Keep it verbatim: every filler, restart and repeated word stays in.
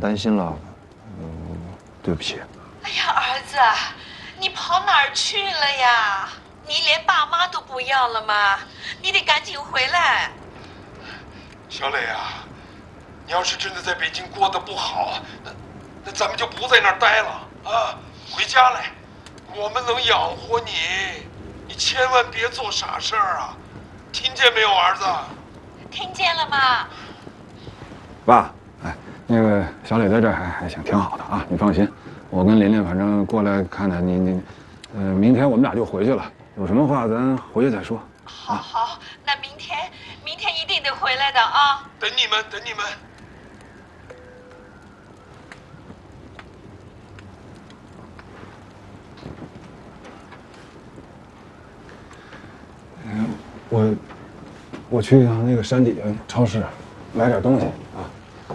担心了，嗯，对不起。 哎呀，儿子，你跑哪儿去了呀？你连爸妈都不要了吗？你得赶紧回来。 小磊啊，你要是真的在北京过得不好，那那咱们就不在那儿待了啊，回家来，我们能养活你，你千万别做傻事儿啊，听见没有，儿子？ 听见了吗？ 爸，哎，那个小磊在这儿还还行，挺好的啊，你放心，我跟琳琳反正过来看看你你，呃，明天我们俩就回去了，有什么话咱回去再说。 好好，那明天明天一定得回来的啊！ 等你们，等你们。 嗯，我我去那个山底下超市买点东西。